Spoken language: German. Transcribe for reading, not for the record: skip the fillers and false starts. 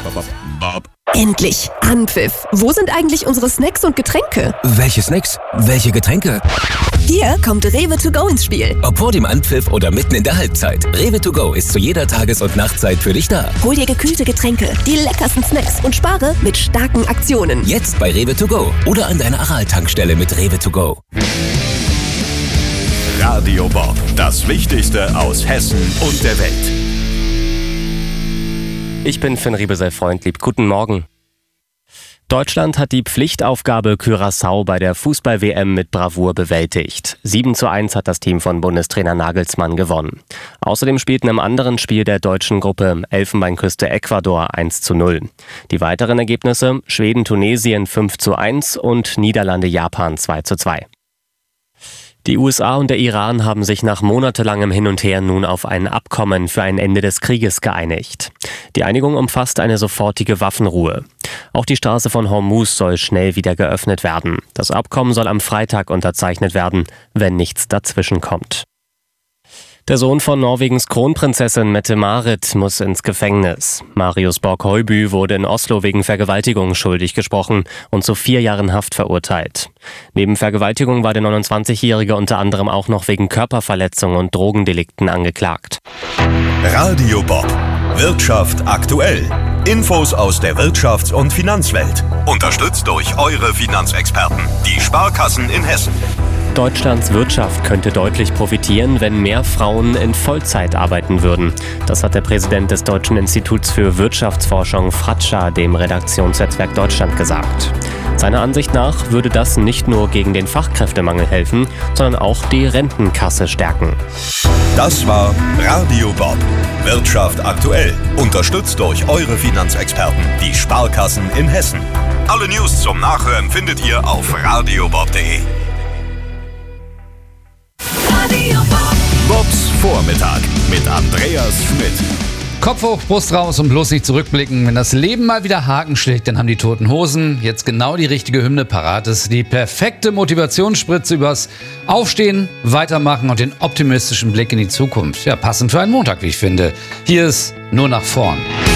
Endlich! Anpfiff! Wo sind eigentlich unsere Snacks und Getränke? Welche Snacks? Welche Getränke? Hier kommt Rewe to go ins Spiel. Ob vor dem Anpfiff oder mitten in der Halbzeit. Rewe to go ist zu jeder Tages- und Nachtzeit für dich da. Hol dir gekühlte Getränke, die leckersten Snacks und spare mit starken Aktionen. Jetzt bei Rewe to go oder an deiner Aral-Tankstelle mit Rewe to go. Radio Bob, das Wichtigste aus Hessen und der Welt. Ich bin Finn Riebesell-Freundlieb. Guten Morgen. Deutschland hat die Pflichtaufgabe Curaçao bei der Fußball-WM mit Bravour bewältigt. 7:1 hat das Team von Bundestrainer Nagelsmann gewonnen. Außerdem spielten im anderen Spiel der deutschen Gruppe Elfenbeinküste Ecuador 1:0. Die weiteren Ergebnisse: Schweden-Tunesien 5:1 und Niederlande-Japan 2:2. Die USA und der Iran haben sich nach monatelangem Hin und Her nun auf ein Abkommen für ein Ende des Krieges geeinigt. Die Einigung umfasst eine sofortige Waffenruhe. Auch die Straße von Hormuz soll schnell wieder geöffnet werden. Das Abkommen soll am Freitag unterzeichnet werden, wenn nichts dazwischen kommt. Der Sohn von Norwegens Kronprinzessin Mette-Marit muss ins Gefängnis. Marius Borg-Høiby wurde in Oslo wegen Vergewaltigung schuldig gesprochen und zu 4 Jahren Haft verurteilt. Neben Vergewaltigung war der 29-Jährige unter anderem auch noch wegen Körperverletzung und Drogendelikten angeklagt. Radio Bob, Wirtschaft aktuell. Infos aus der Wirtschafts- und Finanzwelt. Unterstützt durch eure Finanzexperten, die Sparkassen in Hessen. Deutschlands Wirtschaft könnte deutlich profitieren, wenn mehr Frauen in Vollzeit arbeiten würden. Das hat der Präsident des Deutschen Instituts für Wirtschaftsforschung Fratscher dem Redaktionsnetzwerk Deutschland gesagt. Seiner Ansicht nach würde das nicht nur gegen den Fachkräftemangel helfen, sondern auch die Rentenkasse stärken. Das war Radio Bob, Wirtschaft aktuell. Unterstützt durch eure Finanzexperten, die Sparkassen in Hessen. Alle News zum Nachhören findet ihr auf radiobob.de. Bobs Vormittag mit Andreas Schmidt. Kopf hoch, Brust raus und bloß nicht zurückblicken. Wenn das Leben mal wieder Haken schlägt, dann haben die Toten Hosen jetzt genau die richtige Hymne parat. Das ist die perfekte Motivationsspritze übers Aufstehen, Weitermachen und den optimistischen Blick in die Zukunft. Ja, passend für einen Montag, wie ich finde. Hier ist Nur nach vorn.